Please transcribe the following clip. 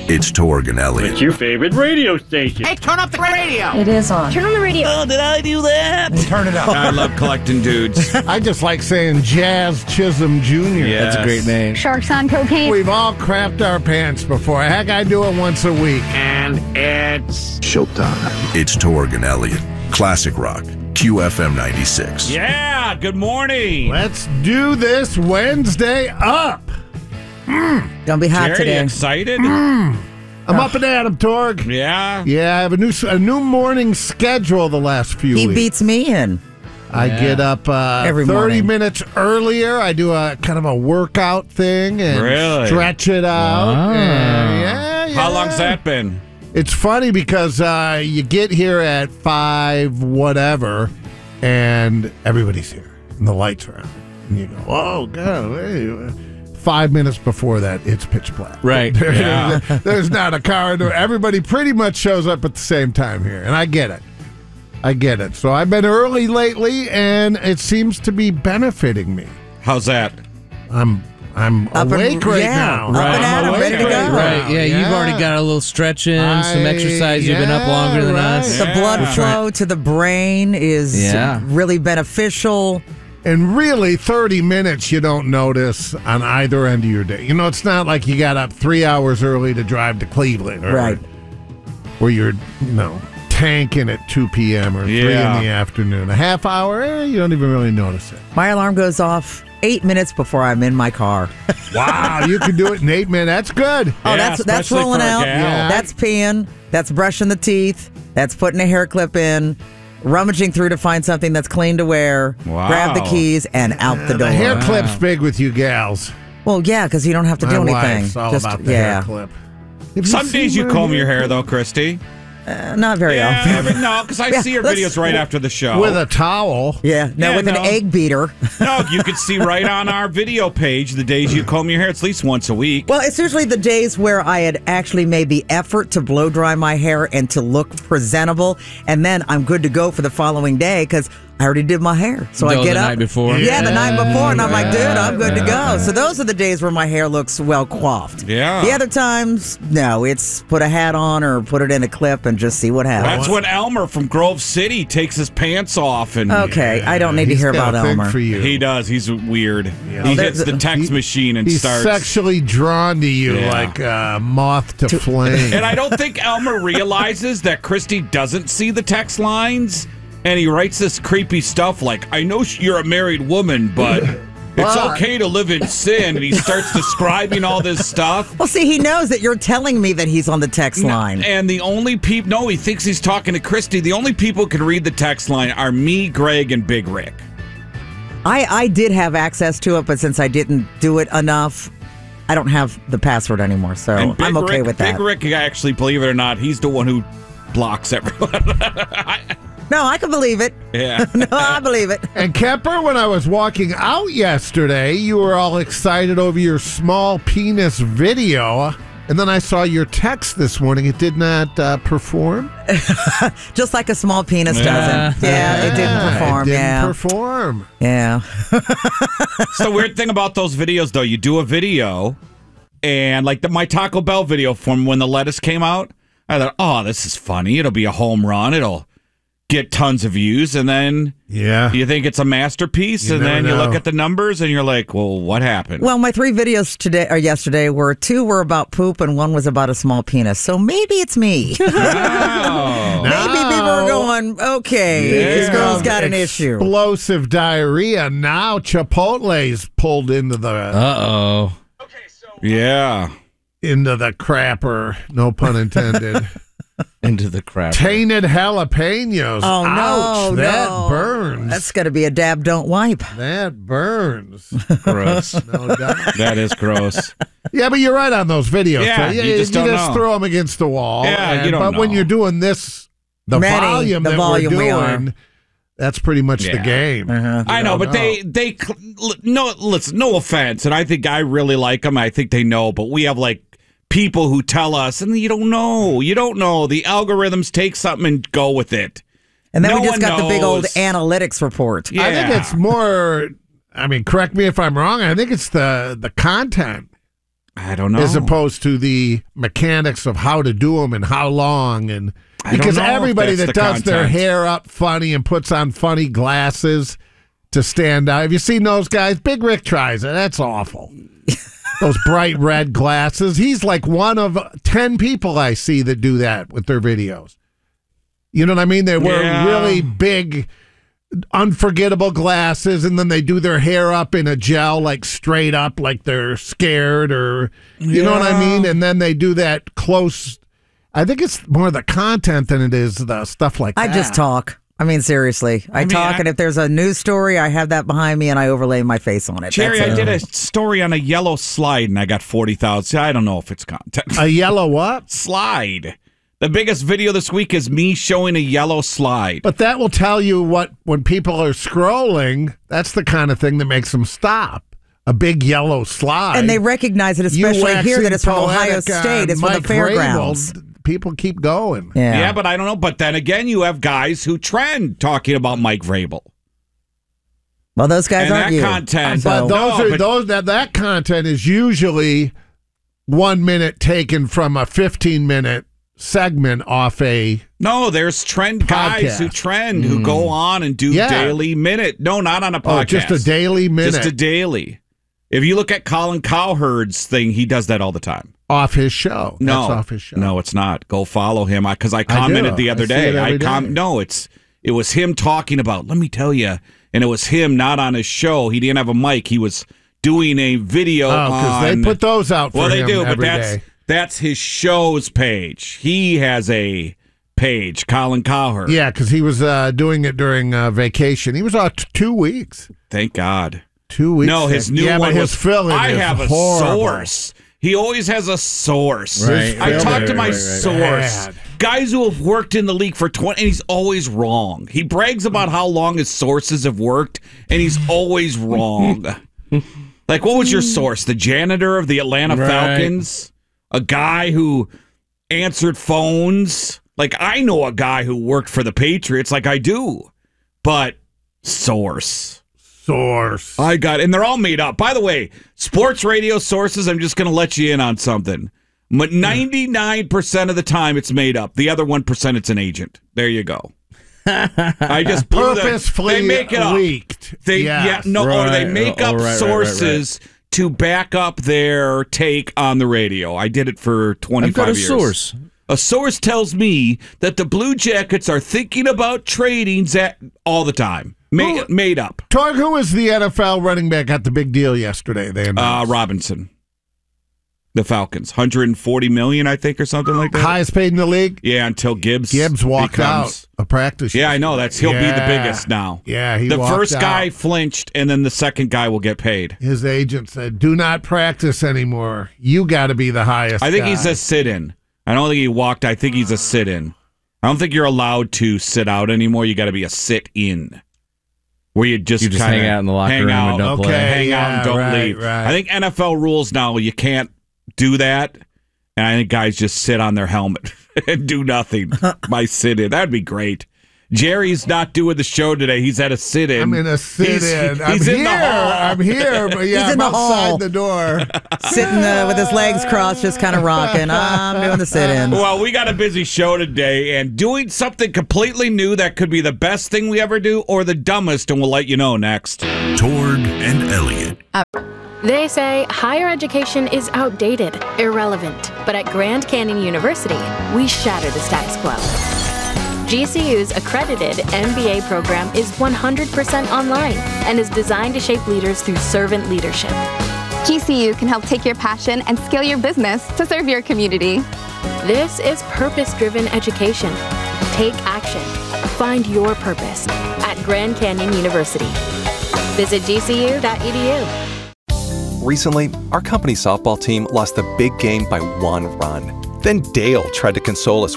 It's Torg and Elliot. It's your favorite radio station. Hey, turn up the radio. It is on. Turn on the radio. Oh, did I do that? Turn it up. I love collecting dudes. I just like saying Jazz Chisholm Jr. Yes. That's a great name. Sharks on cocaine. We've all crapped our pants before. Heck, I do it once a week. And it's Showtime. It's Torg and Elliot. Classic Rock. QFM 96. Yeah, good morning. Let's do this Wednesday up. Gonna be hot Jerry, today. excited? I'm up and at 'em, Torg. Yeah. Yeah, I have a new morning schedule the last few He weeks. beats me in. I get up Every 30 morning. minutes earlier. I do a kind of a workout thing and Really? stretch it out. Wow. And yeah. How long's that been? It's funny because you get here at 5 whatever, and everybody's here, and the lights are on. And you go, oh, God, wait. 5 minutes before that, it's pitch black. Right. Yeah. There's not a car. Everybody pretty much shows up at the same time here, and I get it. So I've been early lately, and it seems to be benefiting me. How's that? I'm Up and- awake right yeah, now. up and at 'em, I'm ready to awake go. right now. Right, yeah, you've already got a little stretch in, some exercise. You've been up longer than us. The Yeah. blood flow to the brain is Yeah. really beneficial. And really, 30 minutes you don't notice on either end of your day. You know, it's not like you got up 3 hours early to drive to Cleveland. Right. Where you're, tanking at 2 p.m. or 3 in Yeah. the afternoon. A half hour, you don't even really notice it. My alarm goes off 8 minutes before I'm in my car. Wow, you can do it in 8 minutes. That's good. Oh, Yeah, that's especially rolling for a out. gal. Yeah. That's peeing. That's brushing the teeth. That's putting a hair clip in. Rummaging through to find something that's clean to wear. Wow. Grab the keys and out the door. The hair clip's big with you gals. Well, yeah, because you don't have to do My anything. wife's all about the hair clip. Have Some seen days you my comb your hair, though, Christy. Not very often. No, because I see your let's- videos right after the show. With a towel. Yeah, no, Yeah, with an no. egg beater. No, you can see right on our video page the days you comb your hair. It's at least once a week. Well, it's usually the days where I had actually made the effort to blow dry my hair and to look presentable, and then I'm good to go for the following day because I already did my hair. So I Oh, get the up. night before? Yeah, the night before, and I'm like, dude, Yeah, I'm good to go. So those are the days where my hair looks well coiffed. Yeah. The other times, no, it's put a hat on or put it in a clip and just see what happens. That's when Elmer from Grove City takes his pants off and Okay, I don't need to He's hear got about a thing Elmer. for you. he does. He's weird. Yeah. He Oh, hits the text machine and He's starts. sexually drawn to you Yeah. like a moth to flame. And I don't think Elmer realizes that Christy doesn't see the text lines, and he writes this creepy stuff like, I know you're a married woman, but it's okay to live in sin. And he starts describing all this stuff. Well, see, he knows that you're telling me that he's on the text line. And the only people, no, he thinks he's talking to Christy. The only people who can read the text line are me, Greg, and Big Rick. I did have access to it, but since I didn't do it enough, I don't have the password anymore, so And Big I'm okay Rick, with that. Big Rick, actually, believe it or not, he's the one who blocks everyone. No, I can believe it. Yeah. No, I believe it. And Kemper, when I was walking out yesterday, you were all excited over your small penis video. And then I saw your text this morning. It did not perform. Just like a small penis Yeah. doesn't. Yeah, it didn't perform. It didn't yeah. perform. Yeah. It's the weird thing about those videos, though. You do a video, and like my Taco Bell video from when the lettuce came out, I thought, oh, this is funny. It'll be a home run. It'll get tons of views. And then Yeah. you think it's a masterpiece, You and then never you look know. at the numbers, and you're like, well, what happened? Well, my 3 videos today or yesterday were 2 were about poop and 1 was about a small penis. So maybe it's me. Wow. Maybe people are going, okay, this girl's got an issue. Explosive diarrhea. Now Chipotle's pulled into the Uh-oh. Yeah. crapper. No pun intended. Into the crap. Tainted jalapenos. Oh, Ouch, no, that no. burns. That's got to be a dab, don't wipe. That burns. Gross. No doubt. That is gross. Yeah, but you're right on those videos. Yeah, Trey. you just don't know. throw them against the wall. Yeah, you don't But when know. you're doing this, the volume we we're are. doing, that's pretty much the Yeah. game. I know, but they no, listen, no offense, and I think I really like them. I think they know, but we have like people who tell us, and you don't know. The algorithms take something and go with it. And then No we just one got the big old knows. analytics report. Yeah. I think it's more. I mean, correct me if I'm wrong. I think it's the content. I don't know. As opposed to the mechanics of how to do them and how long. And I don't because know if everybody that's that the does their content. hair up funny and puts on funny glasses to stand out. Have you seen those guys? Big Rick tries it. That's awful. Those bright red glasses. He's like one of 10 people I see that do that with their videos. You know what I mean? They wear really big, unforgettable glasses, and then they do their hair up in a gel, like straight up, like they're scared, or you know what I mean? And then they do that close. I think it's more the content than it is the stuff like that. I just talk. I mean, seriously. I talk, and if there's a news story, I have that behind me, and I overlay my face on it. Jerry, That's I it. did a story on a yellow slide, and I got 40,000. I don't know if it's content. A yellow what? Slide. The biggest video this week is me showing a yellow slide. But that will tell you what, when people are scrolling, that's the kind of thing that makes them stop. A big yellow slide. And they recognize it, especially here, that it's from Ohio State. It's from the fairgrounds. People keep going. Yeah, but I don't know. But then again, you have guys who trend talking about Mike Vrabel. Well, those guys And aren't that you. content. But No, that content is usually 1 minute taken from a 15-minute segment off a No, there's trend guys who podcast. trend, who go on and do daily minute. No, not on a podcast. just a daily minute. Just a daily. If you look at Colin Cowherd's thing, he does that all the time. off his show. No, That's off his show. No, it's not. Go follow him because I commented do. the other I see day. it every day. No, it was him talking about. Let me tell you, and it was him not on his show. He didn't have a mic. He was doing a video. Oh, because they put those out for well, they him do, but every day. that's his show's page. He has a page, Colin Cowherd. Yeah, because he was doing it during vacation. He was out 2 weeks. Thank God. 2 weeks. No, his new yeah, one but his was, fill-in I is have a horrible. source. He always has a source. Right, I right, talk right, to my right, right. source. Bad. Guys who have worked in the league for 20, and he's always wrong. He brags about how long his sources have worked, and he's always wrong. Like, what was your source? The janitor of the Atlanta Right. Falcons? A guy who answered phones? Like, I know a guy who worked for the Patriots, like I do. But source. Source. I got it. And they're all made up. By the way, sports radio sources, I'm just going to let you in on something. But 99% of the time it's made up. The other 1%, it's an agent. There you go. I just blew Purposefully they make it up. leaked. They Yes. or they Right. make Oh, up right. sources to back up their take on the radio. I did it for 25 I've got a years. source. A source tells me that the Blue Jackets are thinking about trading Zach all the time. Made up. Targ, who was the NFL running back got the big deal yesterday? They announced. Robinson. The Falcons. $140 million, I think, or something like that. Highest paid in the league. Yeah, until Gibbs Walked becomes- out of practice. Yeah, I know. He'll be the Yeah. biggest now. Yeah, he the walked first guy out. flinched, and then the second guy will get paid. His agent said, "Do not practice anymore. You got to be the highest." I think guy." he's a sit-in. I don't think he walked. I think he's a sit-in. I don't think you're allowed to sit out anymore. You got to be a sit-in, where you just You just kinda hang out in the locker hang room out, and don't Okay, play. hang out and yeah, don't right, leave. right. I think NFL rules now you can't do that, and I think guys just sit on their helmet and do nothing by sit-in. That'd be great. Jerry's not doing the show today. He's at a sit-in. I'm in a sit-in. I'm He's in here. the hall. I'm here, but yeah, He's in I'm the outside hall. the door. Sitting with his legs crossed, just kind of rocking. I'm doing the sit-ins. Well, we got a busy show today, and doing something completely new that could be the best thing we ever do or the dumbest, and we'll let you know next. Torg and Elliott. They say higher education is outdated, irrelevant. But at Grand Canyon University, we shatter the status quo. GCU's accredited MBA program is 100% online and is designed to shape leaders through servant leadership. GCU can help take your passion and scale your business to serve your community. This is purpose-driven education. Take action. Find your purpose at Grand Canyon University. Visit gcu.edu. Recently, our company softball team lost the big game by 1 run. Then Dale tried to console us